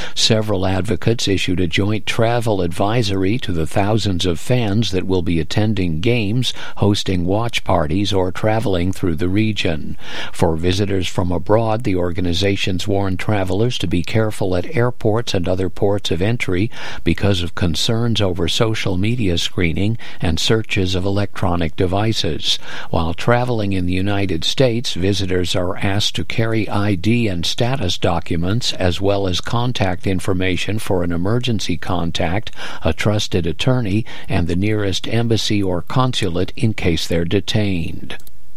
Several advocates issued a joint travel advisory to the thousands of fans that will be attending games, hosting watch parties, or traveling through the region. For visitors from abroad, the organizations warned travelers to be careful at airports and other ports of entry because of concerns over social media screening and searches of electronic devices. While traveling in the United States, visitors are asked to carry ID and status documents as well as contact information for an emergency contact, a trusted attorney, and the nearest embassy or consulate in case they're detained.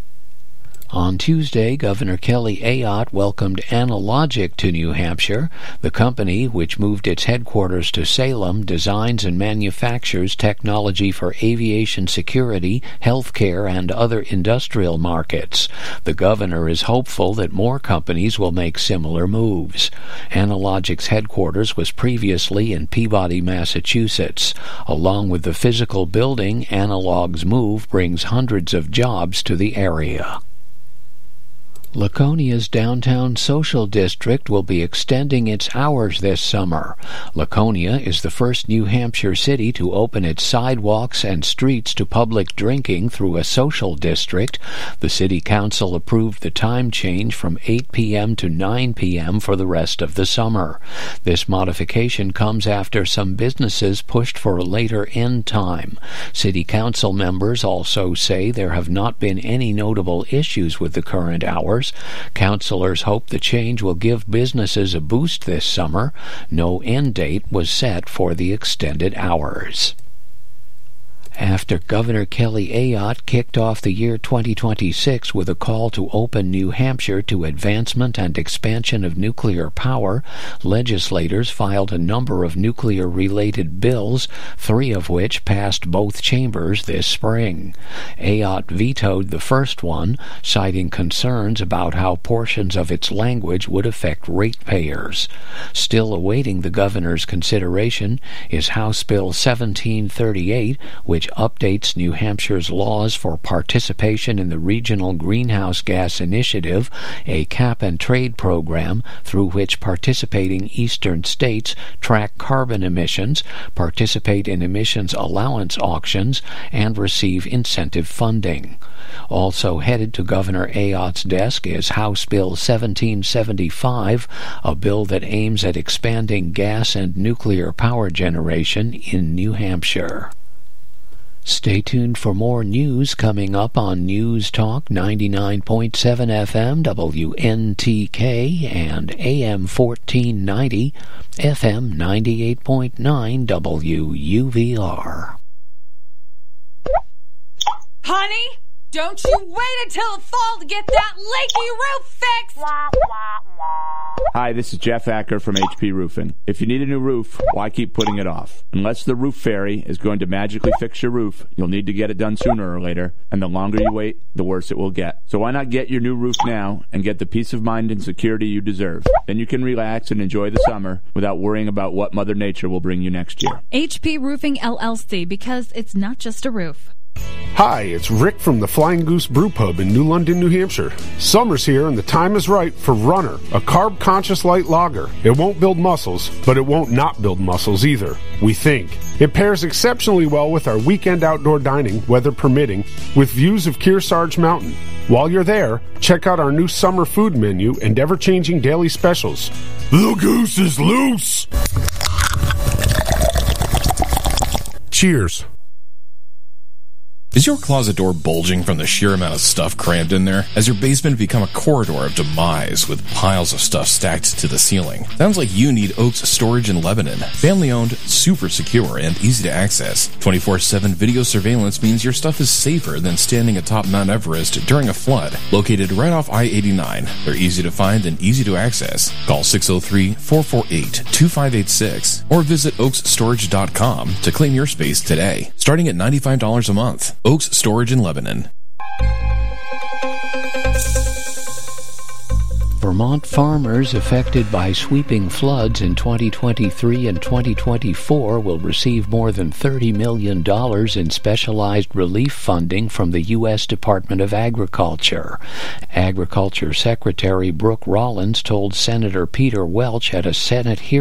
On Tuesday, Governor Kelly Ayotte welcomed Analogic to New Hampshire. The company, which moved its headquarters to Salem, designs and manufactures technology for aviation security, healthcare, and other industrial markets. The governor is hopeful that more companies will make similar moves. Analogic's headquarters was previously in Peabody, Massachusetts. Along with the physical building, Analog's move brings hundreds of jobs to the area. Laconia's downtown social district will be extending its hours this summer. Laconia is the first New Hampshire city to open its sidewalks and streets to public drinking through a social district. The city council approved the time change from 8 p.m. to 9 p.m. for the rest of the summer. This modification comes after some businesses pushed for a later end time. City council members also say there have not been any notable issues with the current hours. Councilors hope the change will give businesses a boost this summer. No end date was set for the extended hours. After Governor Kelly Ayotte kicked off the year 2026 with a call to open New Hampshire to advancement and expansion of nuclear power, legislators filed a number of nuclear-related bills, 3 of which passed both chambers this spring. Ayotte vetoed the first one, citing concerns about how portions of its language would affect ratepayers. Still awaiting the governor's consideration is House Bill 1738, which updates New Hampshire's laws for participation in the Regional Greenhouse Gas Initiative, a cap-and-trade program through which participating eastern states track carbon emissions, participate in emissions allowance auctions, and receive incentive funding. Also headed to Governor Ayotte's desk is House Bill 1775, a bill that aims at expanding gas and nuclear power generation in New Hampshire. Stay tuned for more news coming up on News Talk 99.7 FM WNTK and AM 1490, FM 98.9 WUVR. Honey, don't you wait until the fall to get that leaky roof fixed! Hi, this is Jeff Acker from HP Roofing. If you need a new roof, why keep putting it off? Unless the roof fairy is going to magically fix your roof, you'll need to get it done sooner or later, and the longer you wait, the worse it will get. So why not get your new roof now and get the peace of mind and security you deserve? Then you can relax and enjoy the summer without worrying about what Mother Nature will bring you next year. HP Roofing LLC, because it's not just a roof. Hi, it's Rick from the Flying Goose Brew Pub in New London, New Hampshire. Summer's here and the time is right for Runner, a carb-conscious light lager. It won't build muscles, but it won't not build muscles either, we think. It pairs exceptionally well with our weekend outdoor dining, weather permitting, with views of Kearsarge Mountain. While you're there, check out our new summer food menu and ever-changing daily specials. The goose is loose! Cheers. Is your closet door bulging from the sheer amount of stuff crammed in there? Has your basement become a corridor of demise with piles of stuff stacked to the ceiling? Sounds like you need Oaks Storage in Lebanon. Family-owned, super secure, and easy to access. 24/7 video surveillance means your stuff is safer than standing atop Mount Everest during a flood. Located right off I-89, they're easy to find and easy to access. Call 603-448-2586 or visit oaksstorage.com to claim your space today, starting at $95 a month. Oaks Storage in Lebanon. Vermont farmers affected by sweeping floods in 2023 and 2024 will receive more than $30 million in specialized relief funding from the U.S. Department of Agriculture. Agriculture Secretary Brooke Rollins told Senator Peter Welch at a Senate hearing